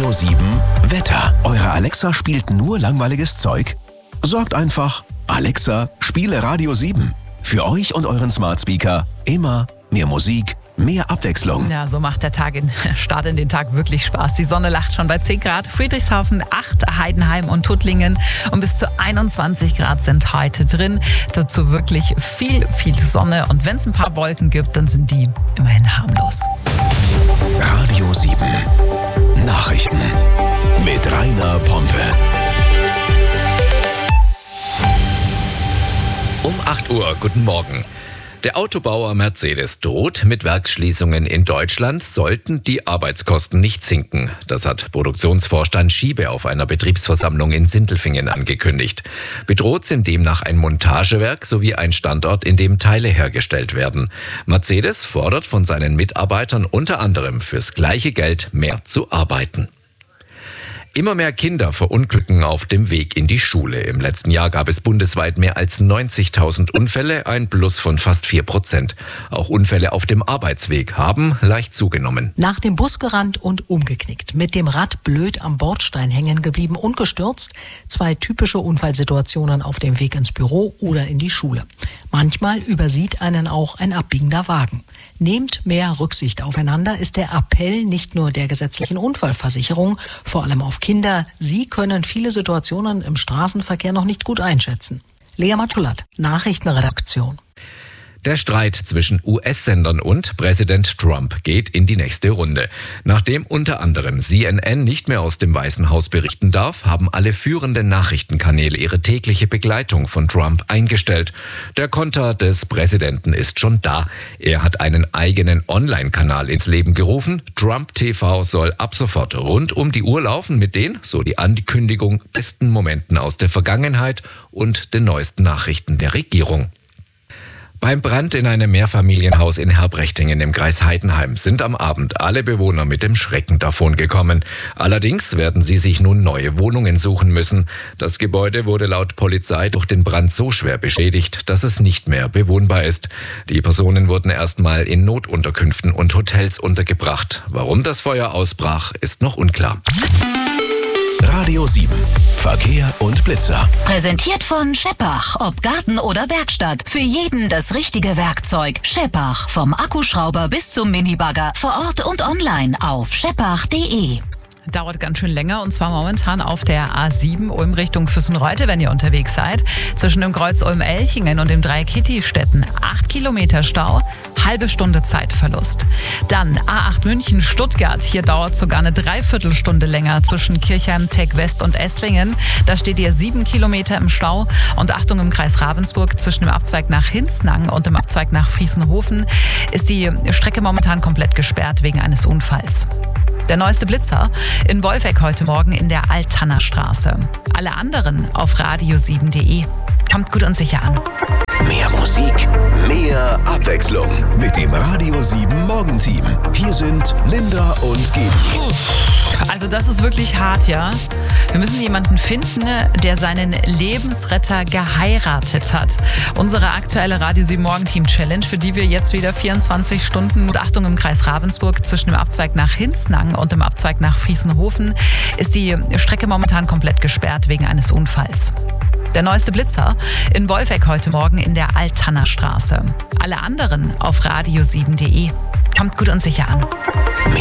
Radio 7 Wetter. Eure Alexa spielt nur langweiliges Zeug? Sorgt einfach, Alexa, spiele Radio 7. Für euch und euren Smart Speaker immer mehr Musik, mehr Abwechslung. Ja, so macht der Start in den Tag wirklich Spaß. Die Sonne lacht schon bei 10 Grad. Friedrichshafen 8, Heidenheim und Tuttlingen. Und bis zu 21 Grad sind heute drin. Dazu wirklich viel Sonne. Und wenn es ein paar Wolken gibt, dann sind die immerhin harmlos. Radio 7 Nachrichten mit Rainer Pompe. Um 8 Uhr, guten Morgen. Der Autobauer Mercedes droht mit Werksschließungen in Deutschland, sollten die Arbeitskosten nicht sinken. Das hat Produktionsvorstand Schiebe auf einer Betriebsversammlung in Sindelfingen angekündigt. Bedroht sind demnach ein Montagewerk sowie ein Standort, in dem Teile hergestellt werden. Mercedes fordert von seinen Mitarbeitern unter anderem fürs gleiche Geld mehr zu arbeiten. Immer mehr Kinder verunglücken auf dem Weg in die Schule. Im letzten Jahr gab es bundesweit mehr als 90.000 Unfälle, ein Plus von fast 4%. Auch Unfälle auf dem Arbeitsweg haben leicht zugenommen. Nach dem Bus gerannt und umgeknickt, mit dem Rad blöd am Bordstein hängen geblieben und gestürzt. 2 typische Unfallsituationen auf dem Weg ins Büro oder in die Schule. Manchmal übersieht einen auch ein abbiegender Wagen. Nehmt mehr Rücksicht aufeinander, ist der Appell nicht nur der gesetzlichen Unfallversicherung, vor allem auf Kinder. Sie können viele Situationen im Straßenverkehr noch nicht gut einschätzen. Lea Matulat, Nachrichtenredaktion. Der Streit zwischen US-Sendern und Präsident Trump geht in die nächste Runde. Nachdem unter anderem CNN nicht mehr aus dem Weißen Haus berichten darf, haben alle führenden Nachrichtenkanäle ihre tägliche Begleitung von Trump eingestellt. Der Konter des Präsidenten ist schon da. Er hat einen eigenen Online-Kanal ins Leben gerufen. Trump TV soll ab sofort rund um die Uhr laufen mit den, so die Ankündigung, besten Momenten aus der Vergangenheit und den neuesten Nachrichten der Regierung. Beim Brand in einem Mehrfamilienhaus in Herbrechtingen im Kreis Heidenheim sind am Abend alle Bewohner mit dem Schrecken davongekommen. Allerdings werden sie sich nun neue Wohnungen suchen müssen. Das Gebäude wurde laut Polizei durch den Brand so schwer beschädigt, dass es nicht mehr bewohnbar ist. Die Personen wurden erstmal in Notunterkünften und Hotels untergebracht. Warum das Feuer ausbrach, ist noch unklar. Radio 7 Verkehr und Blitzer. Präsentiert von Scheppach. Ob Garten oder Werkstatt. Für jeden das richtige Werkzeug. Scheppach. Vom Akkuschrauber bis zum Minibagger. Vor Ort und online auf scheppach.de. Dauert ganz schön länger und zwar momentan auf der A7 Ulm Richtung Füssenreute, wenn ihr unterwegs seid. Zwischen dem Kreuz Ulm-Elchingen und dem Dreieck Kittistetten 8 Kilometer Stau, halbe Stunde Zeitverlust. Dann A8 München-Stuttgart, hier dauert sogar eine Dreiviertelstunde länger zwischen Kirchheim, Tech West und Esslingen. Da steht ihr 7 Kilometer im Stau und Achtung im Kreis Ravensburg zwischen dem Abzweig nach Hinznang und dem Abzweig nach Friesenhofen ist die Strecke momentan komplett gesperrt wegen eines Unfalls. Der neueste Blitzer in Wolfegg heute Morgen in der Altanner Straße. Alle anderen auf radio7.de. Kommt gut und sicher an. Mehr Musik, mehr Abwechslung mit dem Radio 7 Morgenteam. Hier sind Linda und Gaby. Also das ist wirklich hart, ja. Wir müssen jemanden finden, der seinen Lebensretter geheiratet hat. Unsere aktuelle Radio 7 Morgenteam Challenge, für die wir jetzt wieder 24 Stunden mit Achtung im Kreis Ravensburg zwischen dem Abzweig nach Hinznang und dem Abzweig nach Friesenhofen ist die Strecke momentan komplett gesperrt wegen eines Unfalls. Der neueste Blitzer in Wolfegg heute Morgen in der Altanner Straße. Alle anderen auf radio7.de. Kommt gut und sicher an.